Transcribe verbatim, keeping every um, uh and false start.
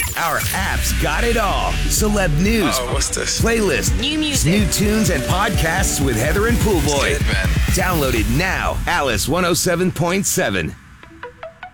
Our apps got it all. Celeb news. Oh, what's this? Playlist. New music. New tunes and podcasts with Heather and Poolboy. Dead man. Download it now. Alice one oh seven point seven.